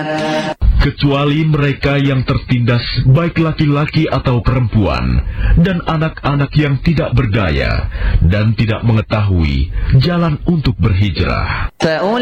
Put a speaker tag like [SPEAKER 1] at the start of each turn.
[SPEAKER 1] kecuali mereka yang tertindas, baik laki-laki atau perempuan, dan anak-anak yang tidak berdaya dan tidak mengetahui jalan untuk berhijrah.